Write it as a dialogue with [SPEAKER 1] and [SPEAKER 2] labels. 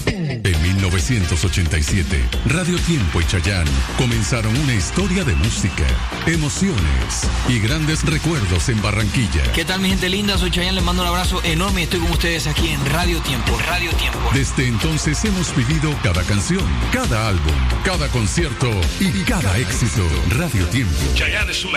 [SPEAKER 1] En 1987, Radio Tiempo y Chayanne comenzaron una historia de música, emociones y grandes recuerdos en Barranquilla.
[SPEAKER 2] ¿Qué tal, mi gente linda? Soy Chayanne, les mando un abrazo enorme y estoy con ustedes aquí en Radio Tiempo. Radio Tiempo.
[SPEAKER 1] Desde entonces hemos vivido cada canción, cada álbum, cada concierto y cada éxito. Radio Tiempo.
[SPEAKER 3] Chayanne es una